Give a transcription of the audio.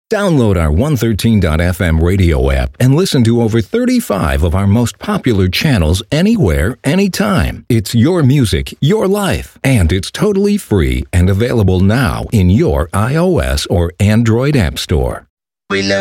Download our 113.fm radio app and listen to over 35 of our most popular channels anywhere, anytime. It's your music, your life, and it's totally free and available now in your iOS or Android app store. We love